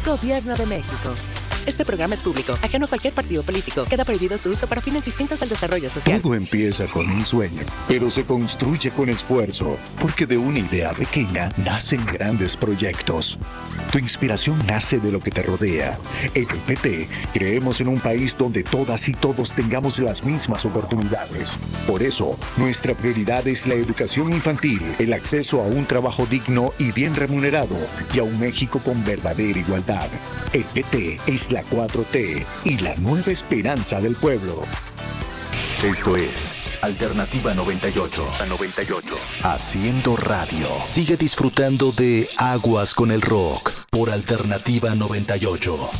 Gobierno de México. Este programa es público, ajeno a cualquier partido político. Queda prohibido su uso para fines distintos al desarrollo social. Todo empieza con un sueño, pero se construye con esfuerzo, porque de una idea pequeña nacen grandes proyectos. Tu inspiración nace de lo que te rodea. En el PT creemos en un país donde todas y todos tengamos las mismas oportunidades. Por eso, nuestra prioridad es la educación infantil, el acceso a un trabajo digno y bien remunerado, y a un México con verdadera igualdad. El PT es la 4T y la nueva esperanza del pueblo. Esto es Alternativa 98. Haciendo radio. Sigue disfrutando de Aguas con el Rock por Alternativa 98.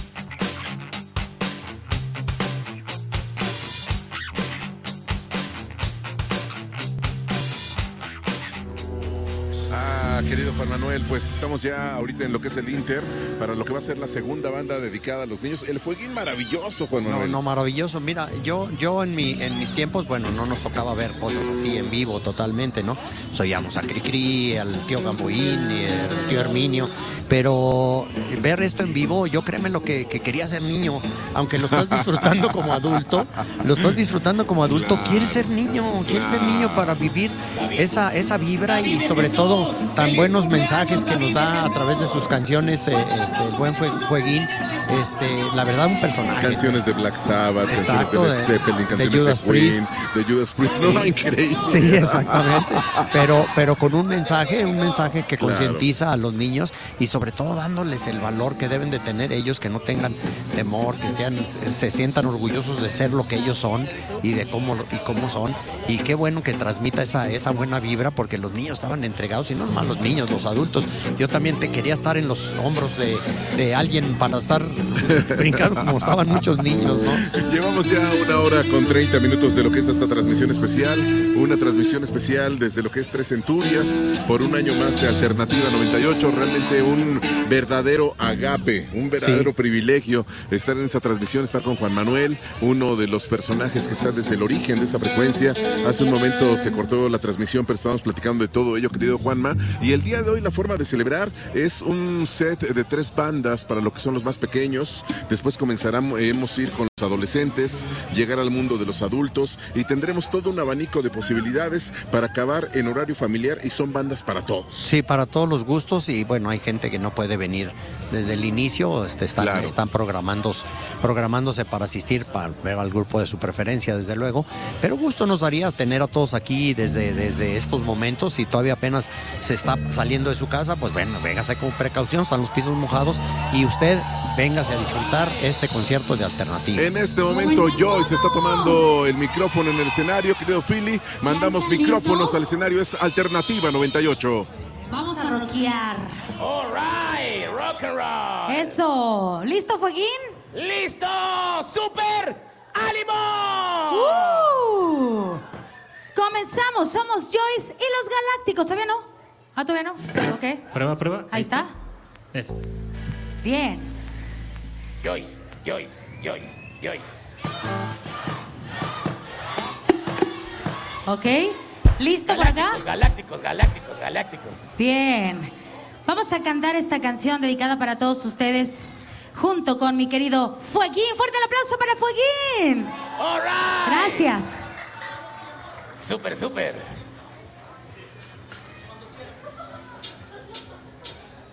Querido Juan Manuel, pues estamos ya ahorita en lo que es el Inter, para lo que va a ser la segunda banda dedicada a los niños. El fueguín maravilloso, Juan Manuel. No, maravilloso. Mira, yo en mis tiempos, bueno, no nos tocaba ver cosas así en vivo totalmente, ¿no? Oíamos a Cricri, al tío Gamboín, al tío Herminio, pero ver esto en vivo, yo créeme lo que quería ser niño, aunque lo estás disfrutando como adulto, Claro. quieres ser niño para vivir esa vibra y sobre todo tan buenos mensajes que nos da a través de sus canciones, el buen Fueguín, la verdad un personaje. Canciones de Black Sabbath, Exacto, canciones de Led Zeppelin, canciones Judas de Queen, Priest. de Judas Priest, no, increíble. Sí, exactamente, pero con un mensaje que Claro. concientiza a los niños y sobre todo dándoles el valor que deben de tener ellos, que no tengan temor, que se sientan orgullosos de ser lo que ellos son y de cómo son, y qué bueno que transmita esa buena vibra, porque los niños estaban entregados, y no nomás los niños, los adultos. Yo también te quería estar en los hombros de alguien para estar brincando como estaban muchos niños, ¿no? Llevamos ya 1 hora con 30 minutos de lo que es esta transmisión especial, una transmisión especial desde lo que es Tres Centurias, por un año más de Alternativa 98, realmente un verdadero agape, un verdadero privilegio estar en esta transmisión, estar con Juan Manuel, uno de los personajes que está desde el origen de esta frecuencia. Hace un momento se cortó la transmisión, pero estábamos platicando de todo ello, querido Juanma, y el día de hoy la forma de celebrar es un set de 3 bandas para lo que son los más pequeños. Después comenzaremos a ir con los adolescentes, llegar al mundo de los adultos, y tendremos todo un abanico de posibilidades para acabar en horario familiar, y son bandas para todos. Sí, para todos los gustos, y bueno, hay gente que no puede venir desde el inicio, están programándose para asistir, para ver al grupo de su preferencia, desde luego, pero gusto nos daría tener a todos aquí desde estos momentos. Y todavía apenas se está saliendo de su casa, pues bueno, véngase con precaución, están los pisos mojados, y usted véngase a disfrutar este concierto de Alternativa. En este momento Joyce está tomando el micrófono en el escenario, querido Philly, mandamos micrófonos al escenario, es Alternativa 98. Vamos a rockear. All right, rock and roll. Eso. ¿Listo, Fueguín? ¡Listo! ¡Super! ¡Ánimo! Comenzamos. Somos Joyce y los Galácticos. ¿Todavía no? ¿Todavía no? Ok. Prueba. Ahí está. Bien. Joyce. Ok. ¿Listo por acá? Galácticos. Bien. Vamos a cantar esta canción dedicada para todos ustedes, junto con mi querido Fueguín. ¡Fuerte el aplauso para Fueguín! All right. Gracias. Super.